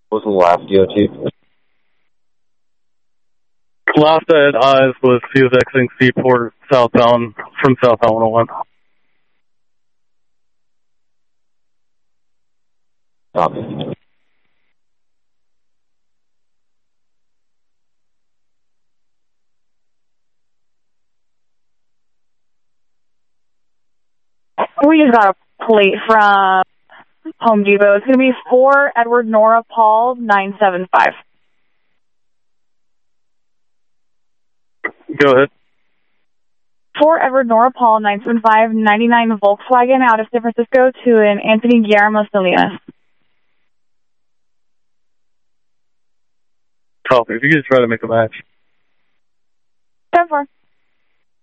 What was the last DOT? Last I had eyes was he was exiting Seaport southbound from southbound 101. Copy. We just got a plate from Home Depot. It's going to be 4 Edward Nora Paul 975. Go ahead. 4 Edward Nora Paul 975 99 Volkswagen out of San Francisco to an Anthony Guillermo Salinas. Copy. If you could just try to make a match. 10-4.